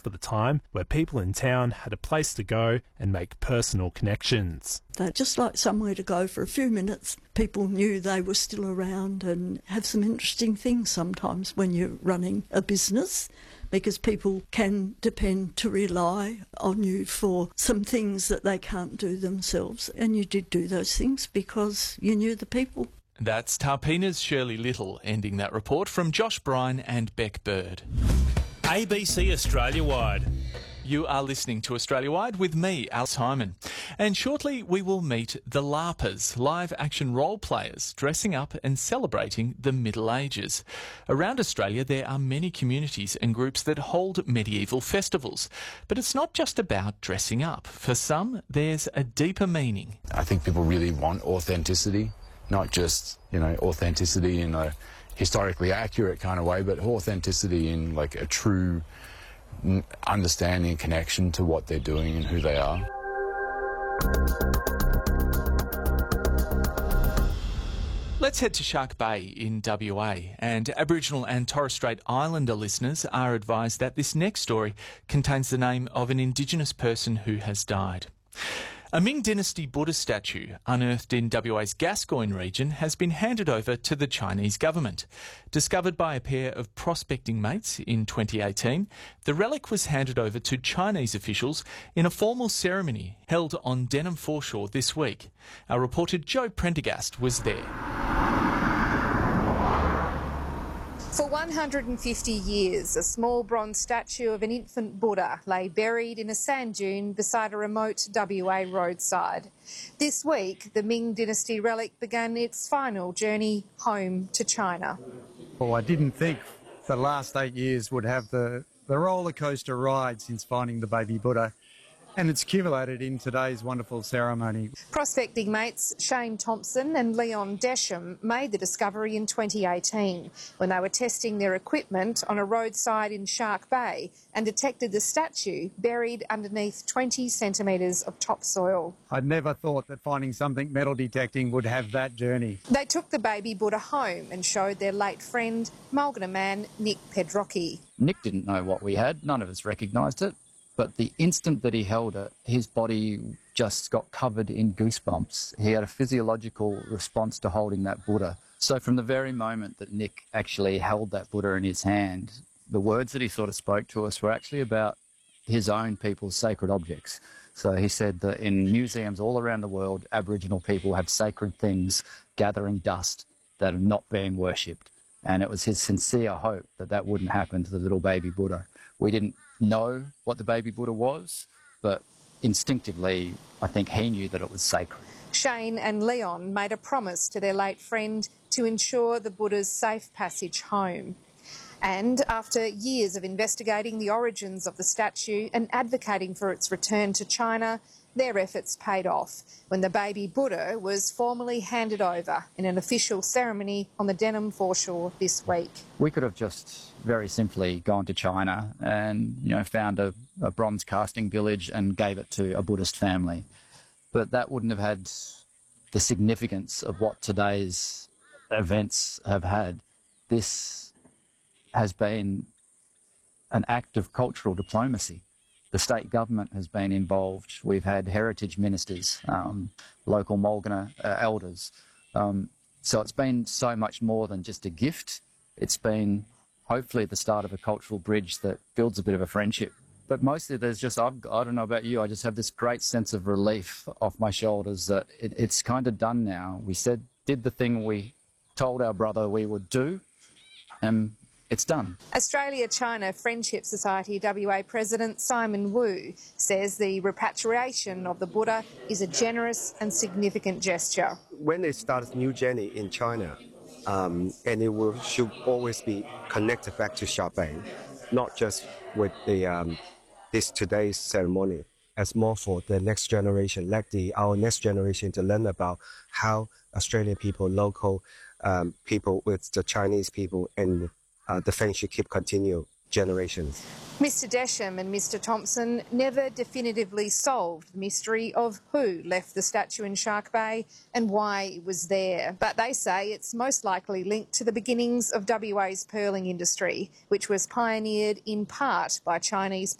for the time where people in town had a place to go and make personal connections. They're just like somewhere to go for a few minutes. People knew they were still around and have some interesting things sometimes when you're running a business, because people can depend to rely on you for some things that they can't do themselves. And you did do those things because you knew the people. That's Tarpina's Shirley Little ending that report from Josh Bryan and Beck Bird. ABC Australia-wide. You are listening to Australia-wide with me, Alice Hyman. And shortly we will meet the LARPers, live-action role players, dressing up and celebrating the Middle Ages. Around Australia there are many communities and groups that hold medieval festivals. But it's not just about dressing up. For some, there's a deeper meaning. I think people really want authenticity, not just, authenticity in a historically accurate kind of way, but authenticity in like a true understanding and connection to what they're doing and who they are. Let's head to Shark Bay in WA, and Aboriginal and Torres Strait Islander listeners are advised that this next story contains the name of an Indigenous person who has died. A Ming Dynasty Buddha statue unearthed in WA's Gascoyne region has been handed over to the Chinese government. Discovered by a pair of prospecting mates in 2018, the relic was handed over to Chinese officials in a formal ceremony held on Denham Foreshore this week. Our reporter Joe Prendergast was there. For 150 years, a small bronze statue of an infant Buddha lay buried in a sand dune beside a remote WA roadside. This week, the Ming Dynasty relic began its final journey home to China. Well, I didn't think the last 8 years would have the roller coaster ride since finding the baby Buddha. And it's accumulated in today's wonderful ceremony. Prospecting mates Shane Thompson and Leon Desham made the discovery in 2018 when they were testing their equipment on a roadside in Shark Bay and detected the statue buried underneath 20 centimetres of topsoil. I'd never thought that finding something metal detecting would have that journey. They took the baby Buddha home and showed their late friend, Mulgana man Nick Pedrocchi. Nick didn't know what we had. None of us recognised it. But the instant that he held it, his body just got covered in goosebumps. He had a physiological response to holding that Buddha. So from the very moment that Nick actually held that Buddha in his hand, the words that he sort of spoke to us were actually about his own people's sacred objects. So he said that in museums all around the world, Aboriginal people have sacred things gathering dust that are not being worshipped. And it was his sincere hope that that wouldn't happen to the little baby Buddha. We didn't know what the baby Buddha was, but instinctively I think he knew that it was sacred. Shane and Leon made a promise to their late friend to ensure the Buddha's safe passage home. And after years of investigating the origins of the statue and advocating for its return to China, their efforts paid off when the baby Buddha was formally handed over in an official ceremony on the Denham Foreshore this week. We could have just very simply gone to China and, found a bronze casting village and gave it to a Buddhist family. But that wouldn't have had the significance of what today's events have had. This has been an act of cultural diplomacy. The state government has been involved. We've had heritage ministers, local Mulgana elders. So it's been so much more than just a gift. It's been hopefully the start of a cultural bridge that builds a bit of a friendship. But mostly there's just, I don't know about you, I just have this great sense of relief off my shoulders that it's kind of done now. We did the thing we told our brother we would do, and it's done. Australia-China Friendship Society WA President Simon Wu says the repatriation of the Buddha is a generous and significant gesture. When they start a new journey in China, and it should always be connected back to Shark Bay, not just with today's ceremony, as more for the next generation, our next generation to learn about how Australian people, local people with the Chinese people, and the friendship keep continue generations. Mr Desham and Mr Thompson never definitively solved the mystery of who left the statue in Shark Bay and why it was there. But they say it's most likely linked to the beginnings of WA's pearling industry, which was pioneered in part by Chinese